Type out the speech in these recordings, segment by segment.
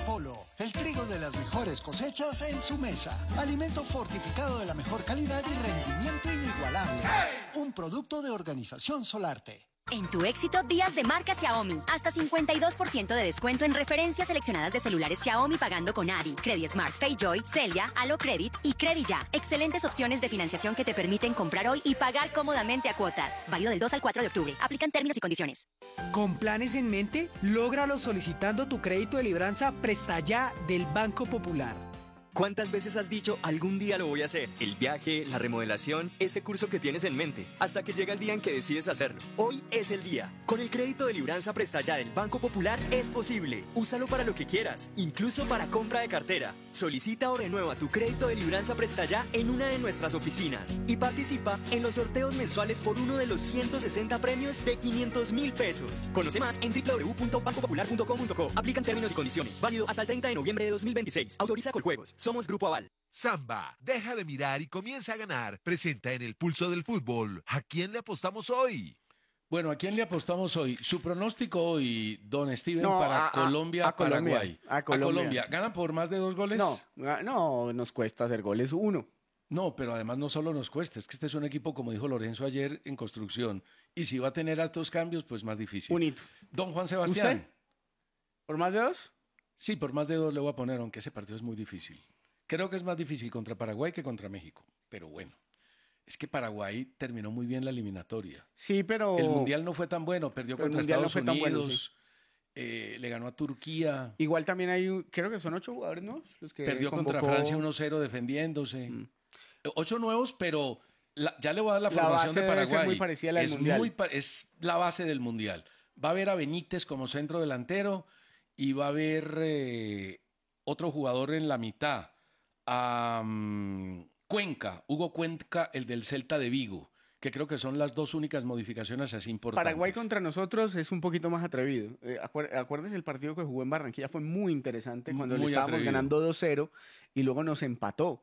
Polo, el trigo de las mejores cosechas en su mesa. Alimento fortificado de la mejor calidad y rendimiento inigualable. Un producto de Organización Solarte. En tu éxito, días de marca Xiaomi. Hasta 52% de descuento en referencias seleccionadas de celulares Xiaomi pagando con Adi, CrediSmart, PayJoy, Celia, Alo Credit y Credit Ya. Excelentes opciones de financiación que te permiten comprar hoy y pagar cómodamente a cuotas. Válido del 2 al 4 de octubre. Aplican términos y condiciones. ¿Con planes en mente? Lógralo solicitando tu crédito de libranza Presta Ya del Banco Popular. ¿Cuántas veces has dicho algún día lo voy a hacer? El viaje, la remodelación, ese curso que tienes en mente, hasta que llega el día en que decides hacerlo. Hoy es el día. Con el crédito de libranza Presta Ya del Banco Popular es posible. Úsalo para lo que quieras, incluso para compra de cartera. Solicita o renueva tu crédito de libranza Presta Ya en una de nuestras oficinas y participa en los sorteos mensuales por uno de los 160 premios de 500.000 pesos. Conoce más en www.bancopopular.com.co. Aplican términos y condiciones. Válido hasta el 30 de noviembre de 2026. Autoriza Coljuegos. Somos Grupo Aval. Samba, deja de mirar y comienza a ganar. Presenta en el Pulso del Fútbol. ¿A quién le apostamos hoy? Bueno, ¿a quién le apostamos hoy? Su pronóstico hoy, don Steven, para Colombia-Paraguay. A Colombia. ¿Gana por más de 2 goles? No, nos cuesta hacer goles 1. No, pero además no solo nos cuesta, es que este es un equipo, como dijo Lorenzo ayer, en construcción. Y si va a tener altos cambios, pues más difícil. Un hito. Don Juan Sebastián. ¿Usted? ¿Por más de 2? Sí, por más de 2 le voy a poner, aunque ese partido es muy difícil. Creo que es más difícil contra Paraguay que contra México, pero bueno. Es que Paraguay terminó muy bien la eliminatoria. Sí, pero... El Mundial no fue tan bueno, perdió contra Estados Unidos, le ganó a Turquía. Igual también hay, creo que son 8 jugadores, ¿no? Los que perdió contra Francia 1-0 defendiéndose. 8 nuevos, pero ya le voy a dar la formación de Paraguay. Es muy parecida a la del Mundial. Es la base del Mundial. Va a haber a Benítez como centro delantero y va a haber otro jugador en la mitad. Cuenca, Hugo Cuenca, el del Celta de Vigo, que creo que son las 2 únicas modificaciones así importantes. Paraguay contra nosotros es un poquito más atrevido. Acuérdese el partido que jugó en Barranquilla, fue muy interesante cuando le estábamos ganando 2-0 y luego nos empató.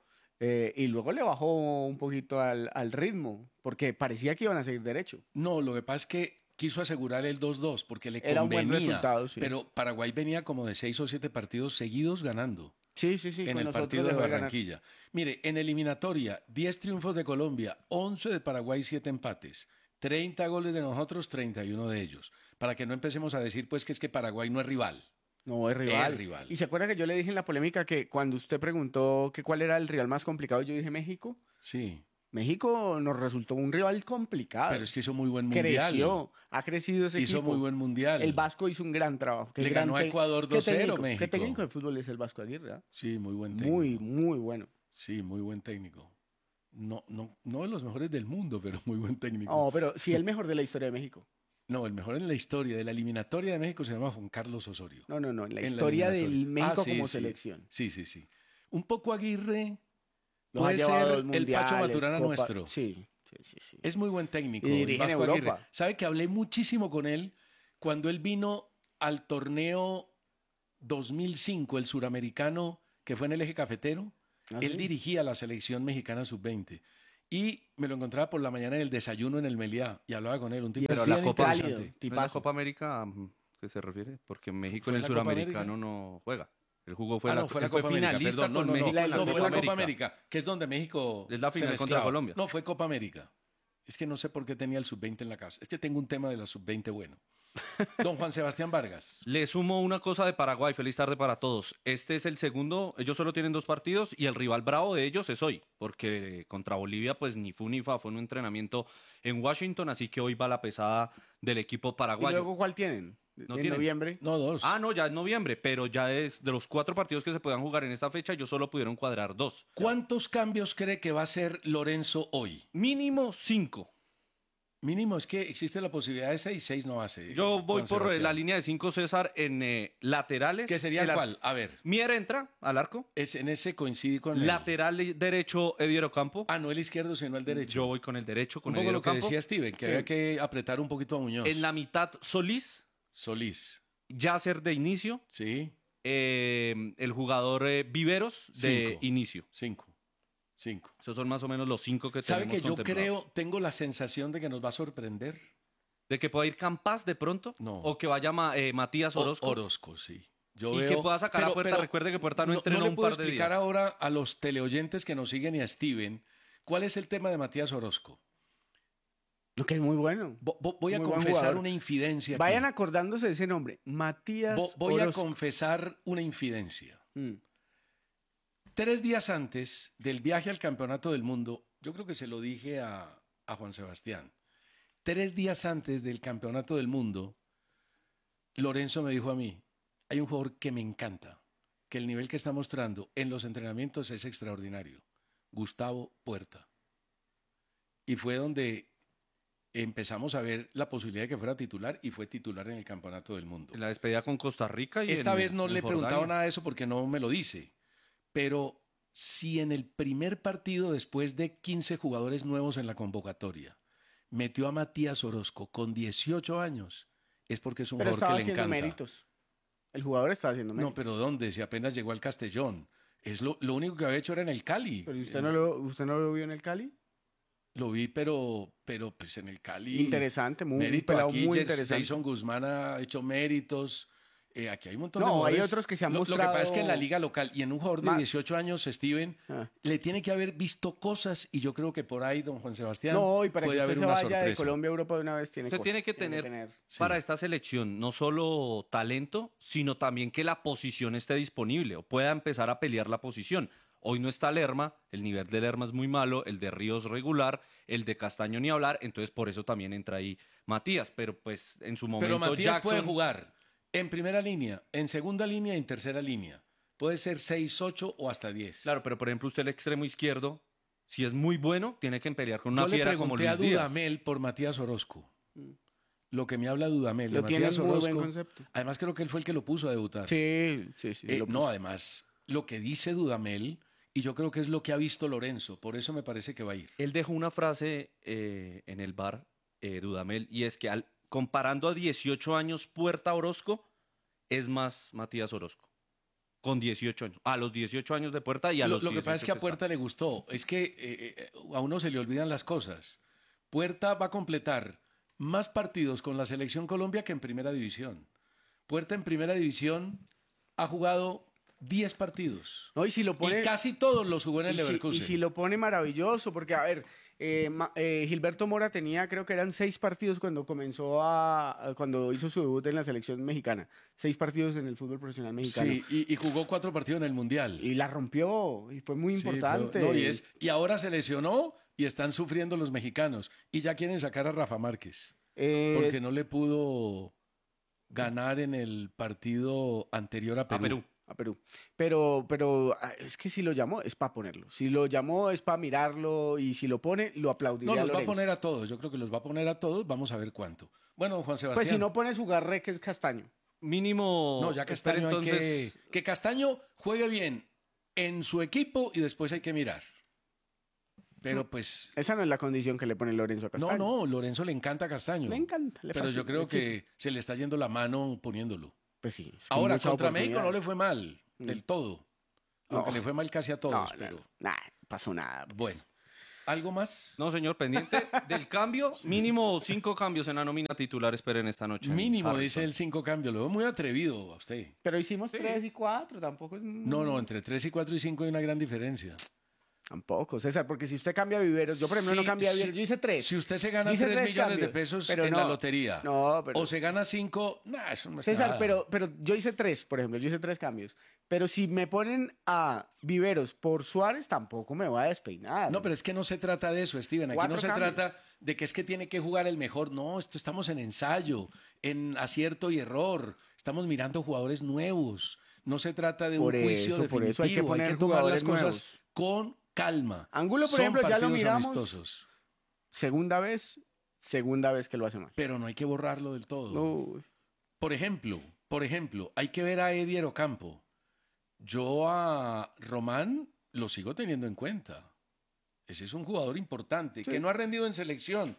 Y luego le bajó un poquito al ritmo, porque parecía que iban a seguir derecho. No, lo que pasa es que quiso asegurar el 2-2 porque le Era convenía. un buen resultado, sí. Pero Paraguay venía como de 6 o 7 partidos seguidos ganando. Sí. En el partido de Barranquilla. Mire, en eliminatoria, 10 triunfos de Colombia, 11 de Paraguay, 7 empates. 30 goles de nosotros, 31 de ellos. Para que no empecemos a decir pues que es que Paraguay no es rival. No, es rival. Es rival. ¿Y se acuerda que yo le dije en la polémica que cuando usted preguntó que cuál era el rival más complicado, yo dije México? Sí. México nos resultó un rival complicado. Pero es que hizo muy buen mundial. Ha crecido ese equipo. Hizo muy buen mundial. El Vasco hizo un gran trabajo. Le ganó a Ecuador 2-0 México. ¿Qué técnico de fútbol es el Vasco Aguirre? ¿Eh? Sí, muy buen técnico. Muy bueno. Sí, muy buen técnico. No de los mejores del mundo, pero muy buen técnico. No, pero sí el mejor de la historia de México. No, el mejor en la historia de la eliminatoria de México se llama Juan Carlos Osorio. No, en la historia del México como sí. selección. Sí. Un poco Aguirre puede ser el Pacho Maturana nuestro. Sí. Es muy buen técnico. Y dirige en Europa. Aguirre. ¿Sabe que hablé muchísimo con él cuando él vino al torneo 2005, el suramericano, que fue en el Eje Cafetero? Él dirigía la selección mexicana sub-20. Y me lo encontraba por la mañana en el desayuno en el Meliá y hablaba con él. Un tipo pero la Copa, interesante. ¿No es la Copa América qué se refiere? Porque México en el suramericano no juega. El juego fue fue la Copa América, perdón. No fue la Copa América, que es donde México es la final contra Colombia. No, fue Copa América. Es que no sé por qué tenía el sub-20 en la casa. Es que tengo un tema de la sub-20 bueno. Don Juan Sebastián Vargas. Le sumo una cosa de Paraguay. Feliz tarde para todos. Este es el segundo. Ellos solo tienen 2 partidos y el rival bravo de ellos es hoy. Porque contra Bolivia, pues ni fu ni fa. Fue un entrenamiento en Washington. Así que hoy va la pesada del equipo paraguayo. ¿Y luego cuál tienen? ¿En noviembre? No, 2. No, ya es noviembre. Pero ya es de los 4 partidos que se puedan jugar en esta fecha, ellos solo pudieron cuadrar 2. ¿Cuántos cambios cree que va a hacer Lorenzo hoy? Mínimo 5. Mínimo, es que existe la posibilidad de 6 no hace. Yo voy por la línea de 5, César, en laterales. ¿Qué sería cuál? A ver. Mier entra al arco. En ese coincide con lateral derecho, Edier Ocampo. No el izquierdo, sino el derecho. Yo voy con el derecho, con un poco Edier lo que Ocampo. decía Steven, que había que apretar un poquito a Muñoz. En la mitad, Solís. Yasser de inicio. Sí. El jugador Viveros de inicio. 5. Esos son más o menos los 5 que tenemos. ¿Sabe que yo tengo la sensación de que nos va a sorprender? ¿De que pueda ir Campas de pronto? No. ¿O que vaya Matías Orozco? Orozco, sí. Que pueda sacar a Puerta. Recuerde que Puerta no entrenó un par de días. No le puedo explicar ahora a los teleoyentes que nos siguen y a Steven cuál es el tema de Matías Orozco. Lo que es muy bueno. Voy a confesar una infidencia aquí. Vayan acordándose de ese nombre, Matías Voy Orozco. a confesar una infidencia. 3 días antes del viaje al Campeonato del Mundo, yo creo que se lo dije a Juan Sebastián, 3 días antes del Campeonato del Mundo, Lorenzo me dijo a mí, hay un jugador que me encanta, que el nivel que está mostrando en los entrenamientos es extraordinario, Gustavo Puerta. Y fue donde empezamos a ver la posibilidad de que fuera titular y fue titular en el Campeonato del Mundo. En la despedida con Costa Rica. Y esta vez no le he preguntado nada de eso porque no me lo dice. Pero si en el primer partido, después de 15 jugadores nuevos en la convocatoria, metió a Matías Orozco con 18 años, es porque es un jugador que le encanta. Méritos. El jugador está haciendo méritos. No, pero ¿dónde? Si apenas llegó al Castellón. Es lo único que había hecho era en el Cali. ¿Pero usted no lo vio en el Cali? Lo vi, pero pues en el Cali. Interesante, muy interesante. Jason Guzmán ha hecho méritos. Aquí hay un montón de jugadores. Hay otros que se han mostrado. Lo que pasa es que en la liga local y en un jugador de 18 años, Steven, le tiene que haber visto cosas y yo creo que por ahí, don Juan Sebastián, y para puede que haber usted una se vaya sorpresa. de Colombia a Europa de una vez usted tiene que tener para esta selección no solo talento, sino también que la posición esté disponible o pueda empezar a pelear la posición. Hoy no está Lerma, el nivel de Lerma es muy malo, el de Ríos regular, el de Castaño ni hablar, entonces por eso también entra ahí Matías, pero pues en su momento Pero Matías Jackson puede jugar en primera línea, en segunda línea y en tercera línea. Puede ser 6, 8 o hasta 10. Claro, pero por ejemplo usted el extremo izquierdo, si es muy bueno, tiene que pelear con una fiera como Luis Díaz. Yo le pregunté a Dudamel por Matías Orozco. Lo que me habla Dudamel de Matías Orozco. Además creo que él fue el que lo puso a debutar. Sí. No, además, lo que dice Dudamel, y yo creo que es lo que ha visto Lorenzo, por eso me parece que va a ir. Él dejó una frase en el bar, Dudamel, y es que comparando a 18 años Puerta Orozco, es más Matías Orozco. Con 18 años. A los 18 años de Puerta y a los 18 Lo que pasa es que a Puerta le gustó. Es que a uno se le olvidan las cosas. Puerta va a completar más partidos con la Selección Colombia que en Primera División. Puerta en Primera División ha jugado 10 partidos. No, y si lo pone, y casi todos los jugó en el Leverkusen. Y si lo pone maravilloso, porque a ver, Gilberto Mora tenía, creo que eran 6 partidos cuando cuando hizo su debut en la selección mexicana. 6 partidos en el fútbol profesional mexicano. Sí, y jugó 4 partidos en el Mundial. Y la rompió, y fue muy importante. Y ahora se lesionó y están sufriendo los mexicanos. Y ya quieren sacar a Rafa Márquez. Porque no le pudo ganar en el partido anterior a Perú. A Perú. Pero es que si lo llamó es para ponerlo. Si lo llamó es para mirarlo y si lo pone, lo aplaudiría. No, los va a poner a todos. Yo creo que los va a poner a todos. Vamos a ver cuánto. Bueno, Juan Sebastián. Pues si no pone su Garré, que es Castaño. Mínimo. No, ya Castaño entonces... que Castaño juegue bien en su equipo y después hay que mirar. Pero pues... Esa no es la condición que le pone Lorenzo a Castaño. No, Lorenzo le encanta a Castaño. Le encanta. Pero yo creo que se le está yendo la mano poniéndolo. Pues sí. Ahora, contra México no le fue mal del todo. Aunque le fue mal casi a todos. Pero... No pasó nada. Bueno. ¿Algo más? No, señor, pendiente del cambio. Mínimo 5 cambios en la nómina titular, esperen esta noche. Mínimo, dice el 5 cambios. Lo veo muy atrevido a usted. Pero hicimos 3 y 4, tampoco es... No, entre 3 y 4 y 5 hay una gran diferencia. Tampoco, César, porque si usted cambia Viveros, yo por ejemplo no cambia Viveros, yo hice 3. Si usted se gana 3 millones de pesos en la lotería, o se gana 5, eso no es César, nada. pero yo hice 3, por ejemplo, yo hice 3 cambios. Pero si me ponen a Viveros por Suárez, tampoco me va a despeinar. No, pero es que no se trata de eso, Steven. Aquí no se trata de que es que tiene que jugar el mejor. No, estamos en ensayo, en acierto y error. Estamos mirando jugadores nuevos. No se trata de un juicio definitivo. Por eso hay que tomar las cosas con calma. Angulo, por ejemplo, ya lo miramos. Amistosos. Segunda vez que lo hace mal. Pero no hay que borrarlo del todo. Uy. Por ejemplo, hay que ver a Eddie Ocampo. Yo a Román lo sigo teniendo en cuenta. Ese es un jugador importante, que no ha rendido en selección.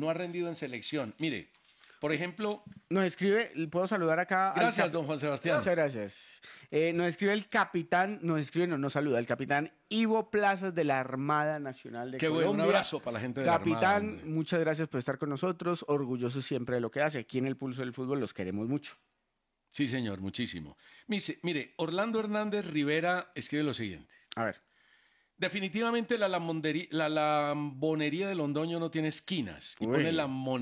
Mire, por ejemplo... Nos escribe, ¿puedo saludar acá? Gracias, don Juan Sebastián. Muchas gracias. Nos escribe el capitán, nos saluda el capitán Ivo Plazas de la Armada Nacional de Colombia. Qué bueno, un abrazo para la gente de la Armada. Capitán, muchas gracias por estar con nosotros, orgulloso siempre de lo que hace. Aquí en el Pulso del Fútbol los queremos mucho. Sí, señor, muchísimo. Mire, Orlando Hernández Rivera escribe lo siguiente. A ver. Definitivamente la lambonería de Londoño no tiene esquinas. Y pone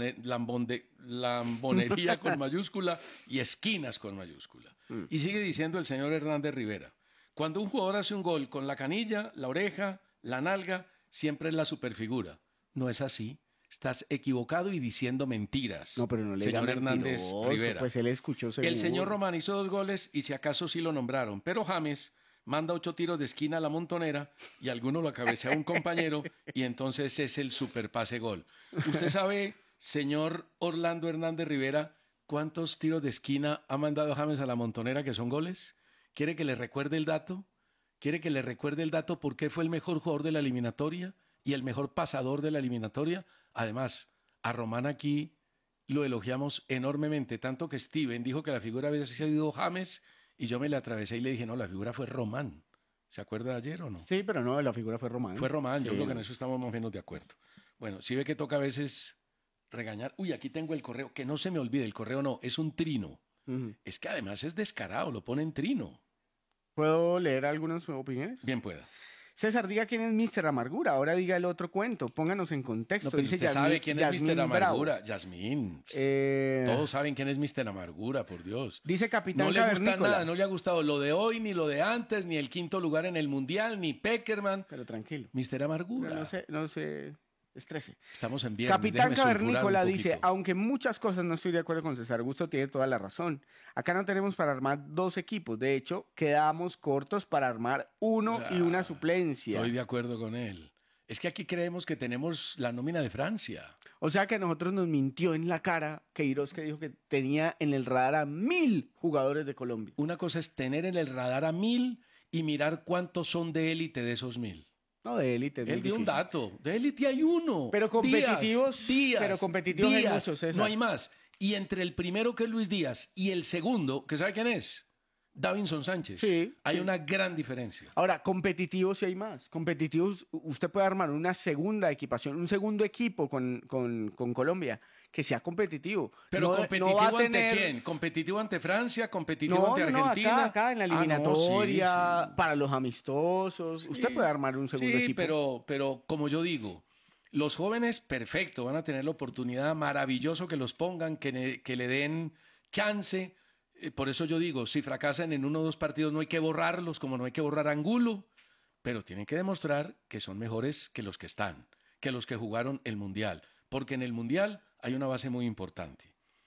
lambonería con mayúscula y esquinas con mayúscula. Y sigue diciendo el señor Hernández Rivera. Cuando un jugador hace un gol con la canilla, la oreja, la nalga, siempre es la superfigura. No es así. Estás equivocado y diciendo mentiras. No, pero no le señor Hernández Rivera. Pues él escuchó seguro. El señor Román hizo 2 goles y si acaso sí lo nombraron. Pero James manda 8 tiros de esquina a la Montonera y alguno lo cabecea a un compañero y entonces es el superpase gol. ¿Usted sabe, señor Orlando Hernández Rivera, cuántos tiros de esquina ha mandado James a la Montonera que son goles? ¿Quiere que le recuerde el dato? ¿Quiere que le recuerde el dato por qué fue el mejor jugador de la eliminatoria y el mejor pasador de la eliminatoria? Además, a Román aquí lo elogiamos enormemente, tanto que Steven dijo que la figura había sido James y yo me le atravesé y le dije, no, la figura fue Román. ¿Se acuerda de ayer o no? Sí, pero no, la figura fue Román. Fue Román, yo creo que en eso estamos más o menos de acuerdo. Bueno, si ve que toca a veces regañar. Uy, aquí tengo el correo, que no se me olvide, el correo no, es un trino. Es que además es descarado, lo pone en trino. ¿Puedo leer algunas opiniones? Bien pueda. César, diga quién es Mr. Amargura. Ahora diga el otro cuento. Pónganos en contexto. No, pero dice usted sabe quién es Mr. Amargura. Yasmín. Todos saben quién es Mr. Amargura, por Dios. Dice Capitán No le gusta Cavernícola. nada, no le ha gustado lo de hoy, ni lo de antes, ni el 5º lugar en el Mundial, ni Peckerman. Pero tranquilo. Mr. Amargura. No se estrese. Estamos en viernes. Capitán déjeme sulfurar Cavernícola un dice, poquito. aunque en muchas cosas no estoy de acuerdo con César Augusto, tiene toda la razón. Acá no tenemos para armar 2 equipos. De hecho, quedamos cortos para armar uno y una suplencia. Estoy de acuerdo con él. Es que aquí creemos que tenemos la nómina de Francia. O sea que a nosotros nos mintió en la cara Queiroz, que dijo que tenía en el radar a 1000 jugadores de Colombia. Una cosa es tener en el radar a 1000 y mirar cuántos son de élite de esos 1000. No, de élite. Él dio un dato. De élite hay uno. Pero competitivos. Díaz, pero competitivos hay muchos, César. No hay más. Y entre el primero, que es Luis Díaz, y el segundo, ¿que sabe quién es? Davinson Sánchez. Sí, hay una gran diferencia. Ahora, competitivos sí hay más. Competitivos, usted puede armar una segunda equipación, un segundo equipo con Colombia que sea competitivo. Pero no, competitivo no va a ante tener... quién? ¿Competitivo ante Francia? ¿Competitivo ante Argentina? Acá en la eliminatoria, sí. para los amistosos. Sí. Usted puede armar un segundo equipo. Pero como yo digo, los jóvenes, perfecto, van a tener la oportunidad, maravilloso que los pongan, que le den chance. Por eso yo digo, si fracasan en 1 o 2 partidos no hay que borrarlos, como no hay que borrar a Angulo, pero tienen que demostrar que son mejores que los que están, que los que jugaron el Mundial, porque en el Mundial hay una base muy importante.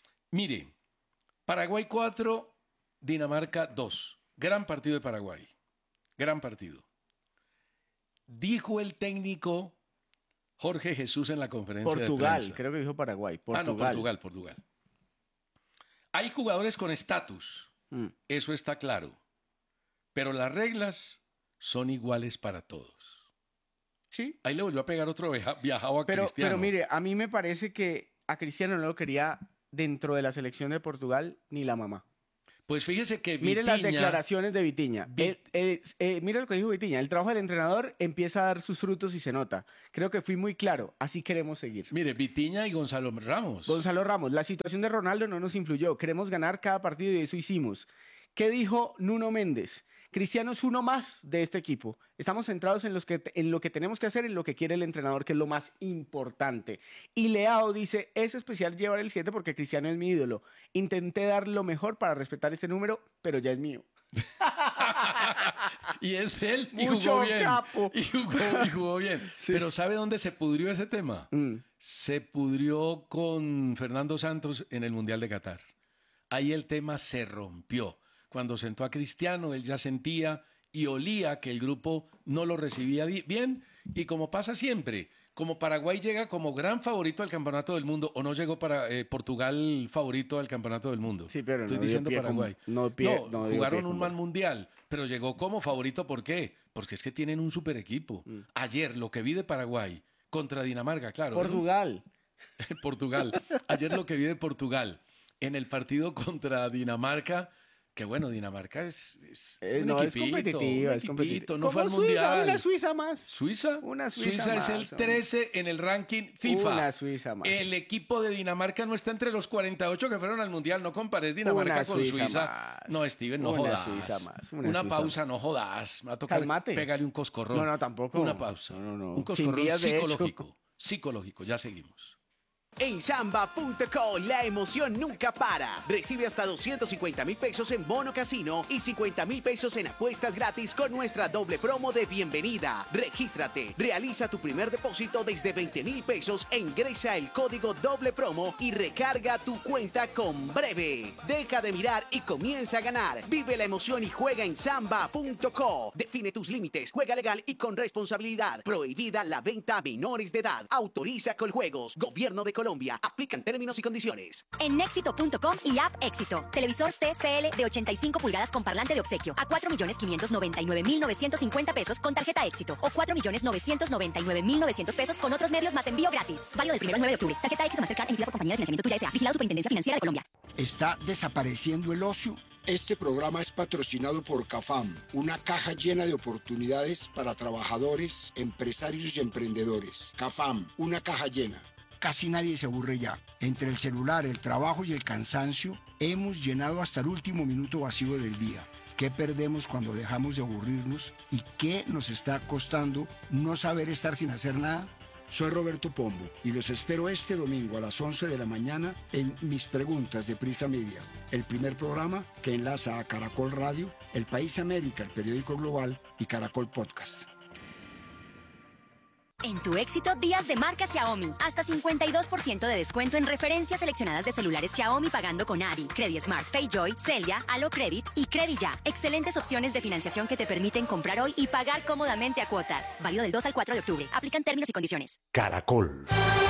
Mire, Paraguay 4, Dinamarca 2. Gran partido de Paraguay, gran partido. Dijo el técnico Jorge Jesús en la conferencia de prensa. Creo que dijo Paraguay. Portugal. Hay jugadores con estatus, eso está claro, pero las reglas son iguales para todos. Sí. Ahí le volvió a pegar otro viajado a Cristiano. Pero mire, a mí me parece que a Cristiano no lo quería dentro de la selección de Portugal ni la mamá. Pues fíjese que Vitinha... Mire las declaraciones de Vitinha. Mire lo que dijo Vitinha. El trabajo del entrenador empieza a dar sus frutos y se nota. Creo que fui muy claro. Así queremos seguir. Mire, Vitinha y Gonzalo Ramos. Gonzalo Ramos. La situación de Ronaldo no nos influyó. Queremos ganar cada partido y eso hicimos. ¿Qué dijo Nuno Méndez? Cristiano es uno más de este equipo. Estamos centrados en lo que tenemos que hacer, en lo que quiere el entrenador, que es lo más importante. Y Leao dice, es especial llevar el 7 porque Cristiano es mi ídolo. Intenté dar lo mejor para respetar este número, pero ya es mío. Y es él y Mucho jugó bien. capo. Y jugó bien. Sí. Pero ¿sabe dónde se pudrió ese tema? Se pudrió con Fernando Santos en el Mundial de Qatar. Ahí el tema se rompió. Cuando sentó a Cristiano, él ya sentía y olía que el grupo no lo recibía bien. Y como pasa siempre, como Paraguay llega como gran favorito al Campeonato del Mundo, o no llegó para Portugal favorito al Campeonato del Mundo. Sí, pero estoy diciendo Paraguay. No, jugaron un mal mundial, pero llegó como favorito. ¿Por qué? Porque es que tienen un super equipo. Ayer lo que vi de Paraguay contra Dinamarca, claro. Portugal. Portugal. Ayer lo que vi de Portugal en el partido contra Dinamarca Que bueno, Dinamarca es no, es competitiva, es competitiva. No fue al Mundial. Una Suiza más. ¿Suiza? Una Suiza más, es el 13 en el ranking FIFA. Una Suiza más. El equipo de Dinamarca no está entre los 48 que fueron al Mundial. No compares Dinamarca con Suiza. Más. No, Steven, no una jodas. Suiza más. Una pausa, no jodas. Me va a tocar pegarle un coscorrón. No, tampoco. Una pausa. No. Un coscorrón psicológico. Ya seguimos. En Samba.co la emoción nunca para. Recibe hasta 250.000 pesos en bono casino y 50.000 pesos en apuestas gratis con nuestra doble promo de bienvenida. Regístrate, realiza tu primer depósito desde 20.000 pesos e ingresa el código doble promo y recarga tu cuenta con breve. Deja de mirar y comienza a ganar. Vive la emoción y juega en Samba.co. Define tus límites, juega legal y con responsabilidad. Prohibida la venta a menores de edad. Autoriza Coljuegos. Gobierno de Colombia. Aplican términos y condiciones. En Éxito.com y App Éxito. Televisor TCL de 85 pulgadas con parlante de obsequio a 4.599.950 pesos con tarjeta Éxito o 4.999.900 pesos con otros medios más envío gratis. Válido del 1 al 9 de octubre. Tarjeta Éxito Mastercard emitida por Compañía de Financiamiento Tuya S.A. Vigilado Superintendencia Financiera de Colombia. ¿Está desapareciendo el ocio? Este programa es patrocinado por CAFAM, una caja llena de oportunidades para trabajadores, empresarios y emprendedores. CAFAM, una caja llena. Casi nadie se aburre ya. Entre el celular, el trabajo y el cansancio, hemos llenado hasta el último minuto vacío del día. ¿Qué perdemos cuando dejamos de aburrirnos? ¿Y qué nos está costando no saber estar sin hacer nada? Soy Roberto Pombo y los espero este domingo a las 11 de la mañana en Mis Preguntas de Prisa Media, el primer programa que enlaza a Caracol Radio, El País América, el periódico global y Caracol Podcast. En tu Éxito, días de marca Xiaomi. Hasta 52% de descuento en referencias seleccionadas de celulares Xiaomi pagando con Adi, CrediSmart, PayJoy, Celia, AloCredit y CrediYa. Excelentes opciones de financiación que te permiten comprar hoy y pagar cómodamente a cuotas. Válido del 2 al 4 de octubre. Aplican términos y condiciones. Caracol.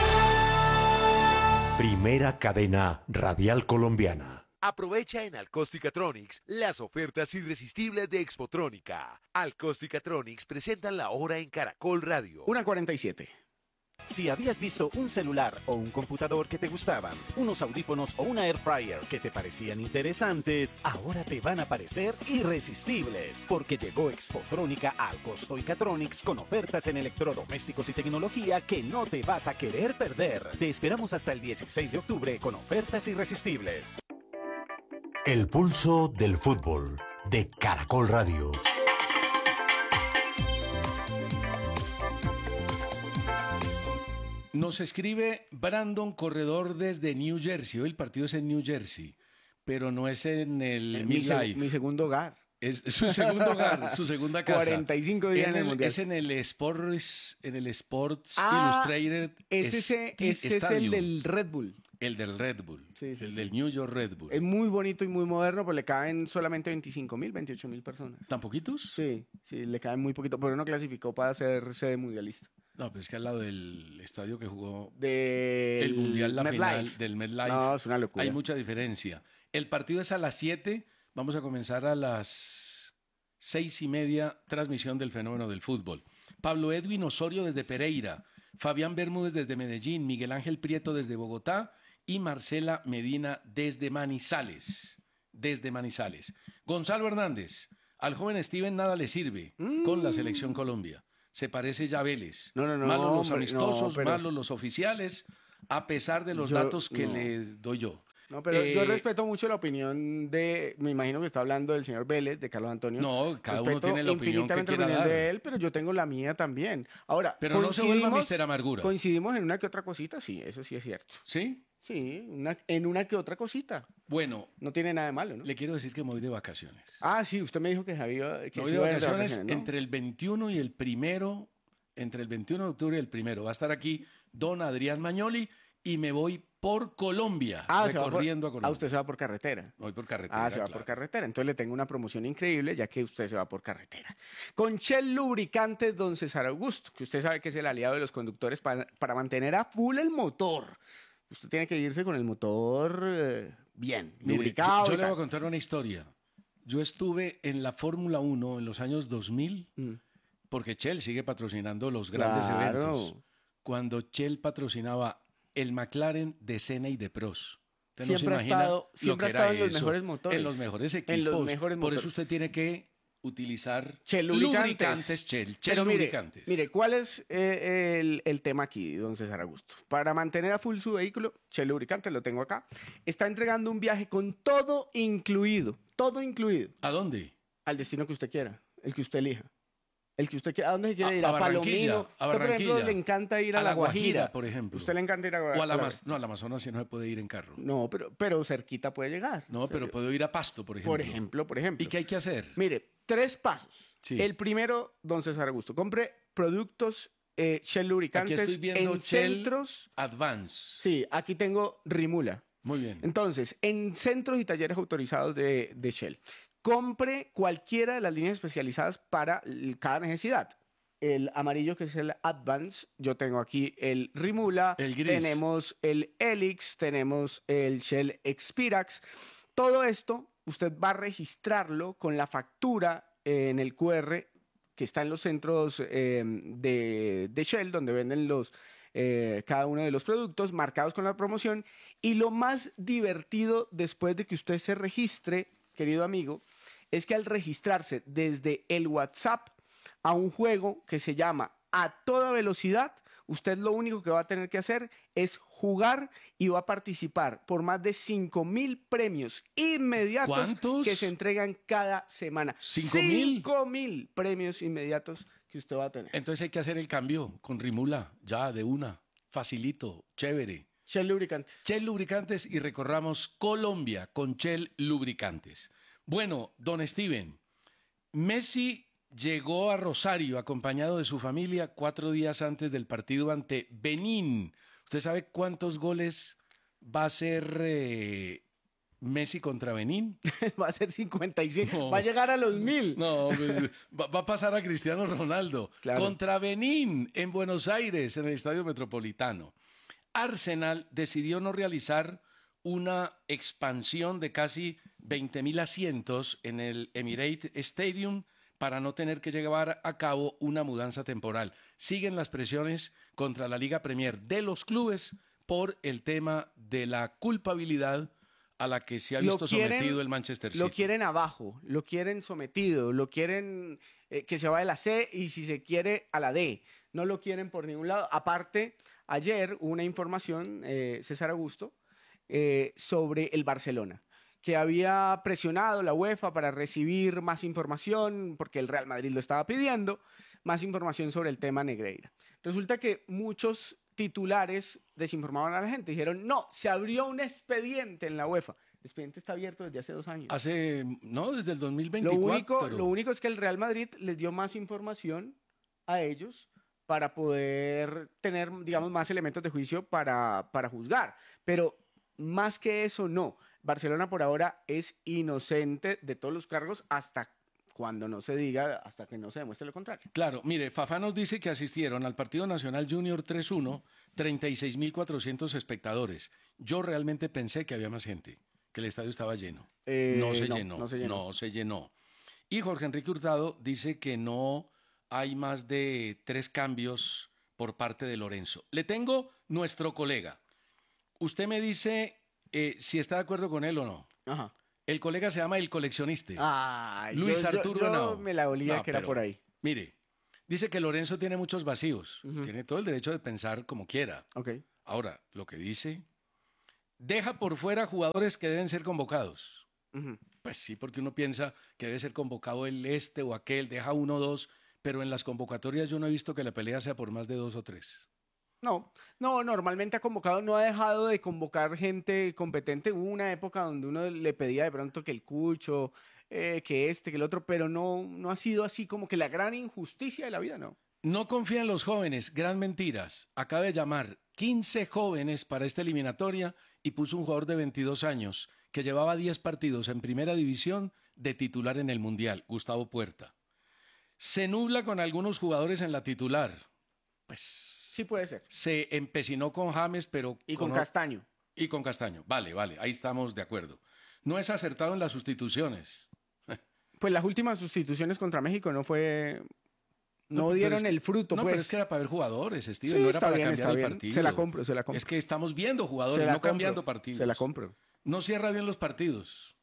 Primera cadena radial colombiana. Aprovecha en Alcosticatronics las ofertas irresistibles de Expotrónica. Alcosticatronics presentan la hora en Caracol Radio. 1:47. Si habías visto un celular o un computador que te gustaban, unos audífonos o una air fryer que te parecían interesantes, ahora te van a parecer irresistibles, porque llegó Expotrónica a Alcosticatronics con ofertas en electrodomésticos y tecnología que no te vas a querer perder. Te esperamos hasta el 16 de octubre con ofertas irresistibles. El pulso del fútbol de Caracol Radio. Nos escribe Brandon Corredor desde New Jersey. Hoy el partido es en New Jersey, pero no es en el MetLife. Mi segundo hogar. Es su segundo hogar, su segunda casa. 45 días en el Mundial. Es en el Sports Illustrated. Ese es el del Red Bull. El del Red Bull. Sí, del New York Red Bull. Es muy bonito y muy moderno, pero le caben solamente 25.000, 28.000 personas. ¿Tan poquitos? Sí, le caben muy poquito, pero no clasificó para ser sede mundialista. No, pero es que al lado del estadio que jugó el Mundial, la final del MetLife, no, es una locura. Hay mucha diferencia. El partido es a las 7, vamos a comenzar a las 6:30, transmisión del fenómeno del fútbol. Pablo Edwin Osorio desde Pereira, Fabián Bermúdez desde Medellín, Miguel Ángel Prieto desde Bogotá y Marcela Medina desde Manizales. Gonzalo Hernández, al joven Steven nada le sirve con la Selección Colombia. Se parece ya a Vélez. No, malos los amistosos, malos los oficiales, a pesar de los datos que le doy yo. No, pero yo respeto mucho la opinión me imagino que está hablando del señor Vélez, de Carlos Antonio. No, cada uno tiene la opinión que quiera dar. De él, pero yo tengo la mía también. Ahora, pero no se vuelva Mister Amargura. Coincidimos en una que otra cosita, sí, eso sí es cierto. ¿Sí? Sí, en una que otra cosita. Bueno. No tiene nada de malo, ¿no? Le quiero decir que me voy de vacaciones. Ah, sí, usted me dijo que Javier... Me voy de vacaciones, ¿no? Entre el 21 y el 1, entre el 21 de octubre y el 1. Va a estar aquí don Adrián Mañoli y me voy por Colombia, recorriendo a Colombia. Usted se va por carretera. Voy por carretera, se va por carretera. Entonces le tengo una promoción increíble, ya que usted se va por carretera. Con Shell Lubricantes, don César Augusto, que usted sabe que es el aliado de los conductores para mantener a full el motor. Usted tiene que irse con el motor bien, lubricado. Yo le voy a contar una historia. Yo estuve en la Fórmula 1 en los años 2000, porque Shell sigue patrocinando los grandes eventos. Cuando Shell patrocinaba el McLaren de Senna y de Prost, Usted siempre no se imagina siempre ha estado en los mejores motores. En los mejores equipos. En los mejores Por motores. eso usted tiene que utilizar Shell lubricantes Shell lubricantes. Mire, ¿cuál es el tema aquí, don César Augusto? Para mantener a full su vehículo, Shell lubricantes, lo tengo acá, está entregando un viaje con todo incluido. Todo incluido. ¿A dónde? Al destino que usted quiera, el que usted elija. El que usted quiera. ¿A dónde se quiere ir? A Barranquilla. Palomino. A Usted, por ejemplo, Barranquilla. le encanta ir a La Guajira, por ejemplo. Usted le encanta ir a O Guajira. al Amazonas, si no se puede ir en carro. No, pero cerquita puede llegar. No, pero puedo ir a Pasto, por ejemplo. Por ejemplo. ¿Y qué hay que hacer? Mire, 3 pasos. Sí. El primero, don César Augusto, compre productos Shell lubricantes Aquí estoy viendo en Shell centros. Advance. Sí, aquí tengo Rimula. Muy bien. Entonces, en centros y talleres autorizados de Shell, compre cualquiera de las líneas especializadas para cada necesidad. El amarillo, que es el Advance, yo tengo aquí el Rimula, el gris. Tenemos el Helix, tenemos el Shell Expirax. Todo esto usted va a registrarlo con la factura en el QR que está en los centros de Shell, donde venden cada uno de los productos marcados con la promoción. Y lo más divertido después de que usted se registre, querido amigo, es que al registrarse desde el WhatsApp a un juego que se llama A Toda Velocidad, usted lo único que va a tener que hacer es jugar y va a participar por más de 5,000 premios inmediatos. ¿Cuántos? Que se entregan cada semana. 5,000. 5,000 premios inmediatos que usted va a tener. Entonces hay que hacer el cambio con Rimula, ya de una. Facilito, chévere. Shell Lubricantes. Shell Lubricantes y recorramos Colombia con Shell Lubricantes. Bueno, don Steven, Messi llegó a Rosario acompañado de su familia 4 días antes del partido ante Benín. ¿Usted sabe cuántos goles va a hacer Messi contra Benín? Va a ser 55. No. Va a llegar a los 1,000. No, pues, va a pasar a Cristiano Ronaldo. Claro. Contra Benín en Buenos Aires, en el Estadio Metropolitano. Arsenal decidió no realizar una expansión de casi 20,000 asientos en el Emirates Stadium para no tener que llevar a cabo una mudanza temporal. Siguen las presiones contra la Liga Premier de los clubes por el tema de la culpabilidad a la que se ha visto sometido el Manchester City. Lo quieren abajo, lo quieren sometido, lo quieren que se vaya de la C y si se quiere a la D. No lo quieren por ningún lado. Aparte, ayer hubo una información, César Augusto, sobre el Barcelona, que había presionado la UEFA para recibir más información, porque el Real Madrid lo estaba pidiendo, más información sobre el tema Negreira. Resulta que muchos titulares desinformaban a la gente. Dijeron, no, se abrió un expediente en la UEFA. El expediente está abierto desde hace 2 años. Desde el 2024. Lo único es que el Real Madrid les dio más información a ellos para poder tener, digamos, más elementos de juicio para juzgar. Pero más que eso, no. Barcelona por ahora es inocente de todos los cargos hasta cuando no se diga, hasta que no se demuestre lo contrario. Claro, mire, Fafá nos dice que asistieron al Partido Nacional Junior 3-1 36,400 espectadores. Yo realmente pensé que había más gente, que el estadio estaba lleno. No se llenó. Y Jorge Enrique Hurtado dice que no hay más de 3 cambios por parte de Lorenzo. Le tengo nuestro colega. Usted me dice si está de acuerdo con él o no. Ajá. El colega se llama El Coleccionista. Ay, Luis Arturo Henao. Yo me la olía que era por ahí. Mire, dice que Lorenzo tiene muchos vacíos. Tiene todo el derecho de pensar como quiera. Okay. Ahora, lo que dice, deja por fuera jugadores que deben ser convocados. Pues sí, porque uno piensa que debe ser convocado el este o aquel, deja 1 o 2, pero en las convocatorias yo no he visto que la pelea sea por más de 2 o 3. No, normalmente ha convocado, no ha dejado de convocar gente competente. Hubo una época donde uno le pedía de pronto que el Cucho, que el otro, pero no ha sido así como que la gran injusticia de la vida, ¿no? No confía en los jóvenes, gran mentiras. Acaba de llamar 15 jóvenes para esta eliminatoria y puso un jugador de 22 años que llevaba 10 partidos en primera división de titular en el Mundial, Gustavo Puerta. Se nubla con algunos jugadores en la titular. Pues sí puede ser. Se empecinó con James, pero... Y con Castaño. Y con Castaño. Vale, ahí estamos de acuerdo. No es acertado en las sustituciones. Pues las últimas sustituciones contra México no No dieron el fruto, no, pues. pero es que era para ver jugadores, Steven, Sí, no era está para bien, cambiar está el bien. partido. Se la compro. Es que estamos viendo jugadores, no cambiando partidos. Se la compro. No cierra bien los partidos.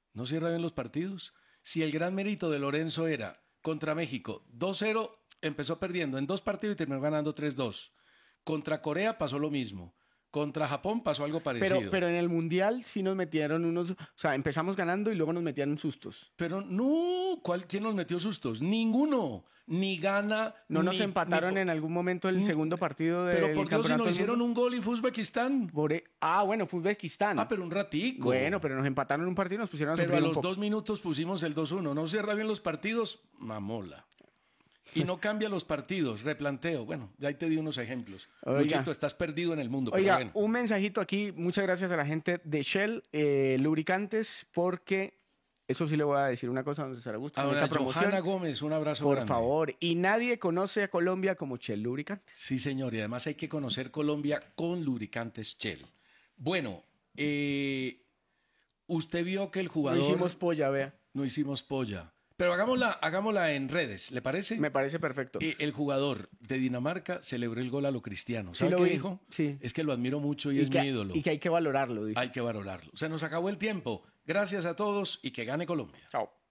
Si el gran mérito de Lorenzo era contra México, 2-0, empezó perdiendo en 2 partidos y terminó ganando 3-2. Contra Corea pasó lo mismo. Contra Japón pasó algo parecido. Pero en el Mundial sí nos metieron unos... O sea, empezamos ganando y luego nos metieron sustos. Pero no, ¿quién nos metió sustos? Ninguno. Ni Ghana... ¿No nos empataron en algún momento el segundo partido del Pero por Dios, si nos hicieron mundo? un gol y fue Uzbekistán. Bueno, fue Uzbekistán. Pero un ratico. Bueno, pero nos empataron un partido y nos pusieron a Pero a sufrir los un poco. 2 minutos pusimos el 2-1. No cierra bien los partidos, mamola. Y no cambia los partidos, replanteo. Bueno, ya ahí te di unos ejemplos. Oiga. Luchito, estás perdido en el mundo. Oiga, pero bueno. un mensajito aquí. Muchas gracias a la gente de Shell Lubricantes, porque eso sí le voy a decir una cosa, don César Augusto. A en esta doña promoción, Johanna Gómez, un abrazo por grande. favor. Y nadie conoce a Colombia como Shell Lubricantes. Sí, señor. Y además hay que conocer Colombia con lubricantes Shell. Bueno, usted vio que el jugador... No hicimos polla, vea. No hicimos polla. Pero hagámosla en redes, ¿le parece? Me parece perfecto. El jugador de Dinamarca celebró el gol a lo cristiano. ¿Sabe Sí, qué vi. dijo? Sí. Es que lo admiro mucho y es mi ídolo. Y que hay que valorarlo. Dijo. Hay que valorarlo. Se nos acabó el tiempo. Gracias a todos y que gane Colombia. Chao.